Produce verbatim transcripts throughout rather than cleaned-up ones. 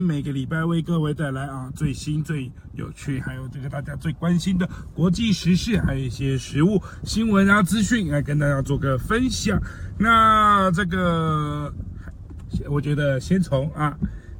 每个礼拜为各位带来啊最新最有趣，还有这个大家最关心的国际时事，还有一些实务新闻啊资讯来跟大家做个分享。那这个我觉得先从啊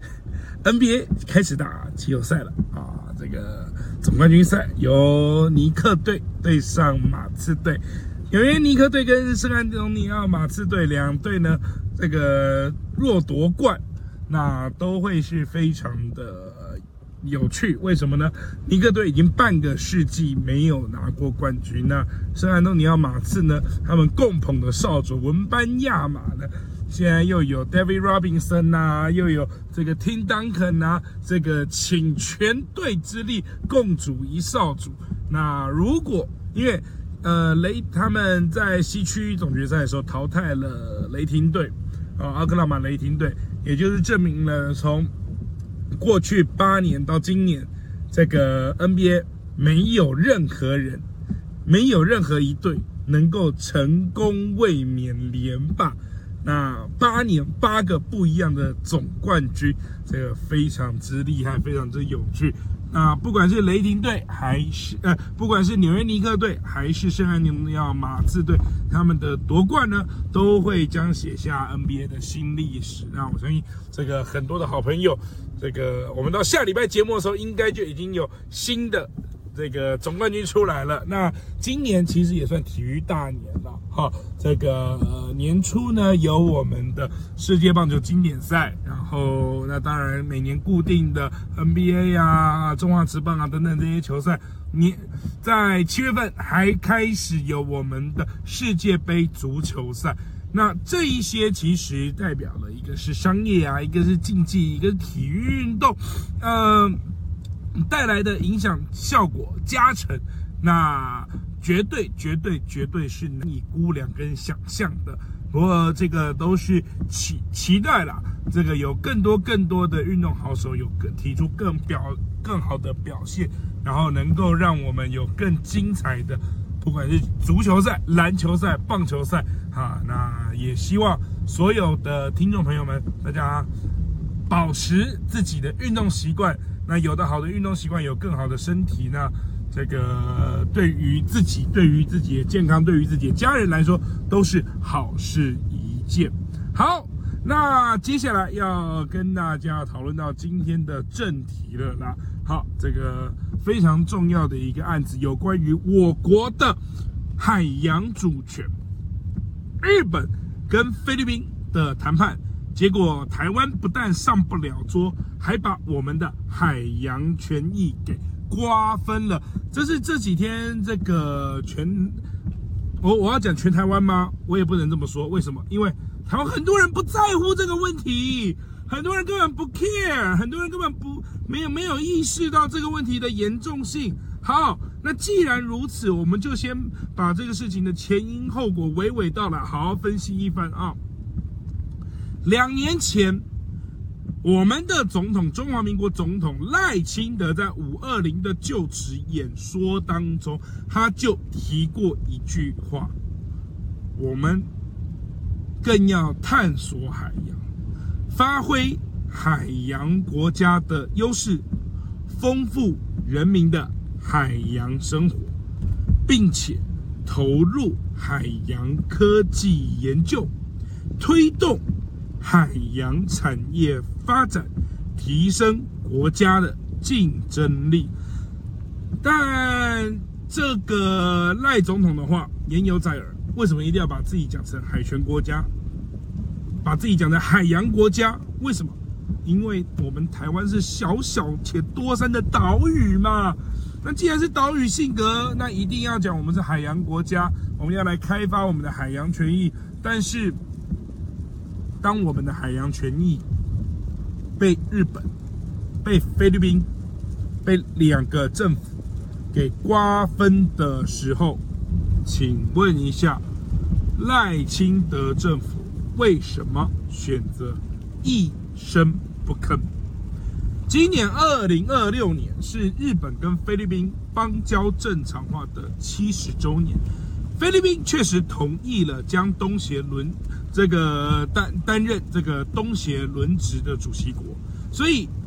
N B A 开始打季后赛了啊，这个总冠军赛由尼克队对上马刺队。由于尼克队跟圣安东尼奥马刺队两队呢，这个若夺冠，那都会是非常的有趣。为什么呢？尼克队已经半个世纪没有拿过冠军，那圣安东尼奥马刺呢，他们共捧的少主文班亚马呢，现在又有 David Robinson 啊，又有这个 Tim Duncan 啊，这个请全队之力共组一少主。那如果因为呃雷他们在西区总决赛的时候淘汰了雷霆队啊，奥克拉马雷霆队，也就是证明了从过去八年到今年，这个 N B A 没有任何人，没有任何一队能够成功卫冕连霸。那八年八个不一样的总冠军，这个非常之厉害，非常之有趣。那不管是雷霆队还是呃，不管是纽约尼克队还是圣安东尼奥马刺队，他们的夺冠呢，都会将写下 N B A 的新历史。那我相信这个很多的好朋友，这个我们到下礼拜节目的时候，应该就已经有新的这个总冠军出来了。那今年其实也算体育大年了哈。这个、呃、年初呢，有我们的世界棒球经典赛，然后那当然每年固定的 N B A 啊、中华职棒啊等等这些球赛，你在七月份还开始有我们的世界杯足球赛。那这一些其实代表了一个是商业啊，一个是竞技，一个是体育运动，呃。带来的影响效果加成，那绝对绝对绝对是难以估量跟想象的。不过这个都是期期待啦，这个有更多更多的运动好手有更提出更表更好的表现，然后能够让我们有更精彩的，不管是足球赛、篮球赛、棒球赛啊，那也希望所有的听众朋友们，大家保持自己的运动习惯。那有的好的运动习惯，有更好的身体，那这个对于自己、对于自己的健康、对于自己的家人来说，都是好事一件。好，那接下来要跟大家讨论到今天的正题了啦。好，这个非常重要的一个案子，有关于我国的海洋主权，日本跟菲律宾的谈判。结果台湾不但上不了桌，还把我们的海洋权益给瓜分了。这是这几天这个全我我要讲全台湾吗？我也不能这么说。为什么？因为台湾很多人不在乎这个问题，很多人根本不 care， 很多人根本不没有没有意识到这个问题的严重性。好，那既然如此，我们就先把这个事情的前因后果娓娓道来，好好分析一番啊。两年前，我们的总统中华民国总统赖清德在五二零的就职演说当中，他就提过一句话：我们更要探索海洋，发挥海洋国家的优势，丰富人民的海洋生活，并且投入海洋科技研究，推动海洋产业发展，提升国家的竞争力。但这个赖总统的话言犹在耳，为什么一定要把自己讲成海权国家，把自己讲成海洋国家？为什么？因为我们台湾是小小且多山的岛屿嘛。那既然是岛屿性格，那一定要讲我们是海洋国家，我们要来开发我们的海洋权益。但是当我们的海洋权益被日本、被菲律宾、被两个政府给瓜分的时候，请问一下，赖清德政府为什么选择一声不吭？今年二零二六年是日本跟菲律宾邦交正常化的七十周年。菲律宾确实同意了将东协轮这个担担任这个东协轮值的主席国，所以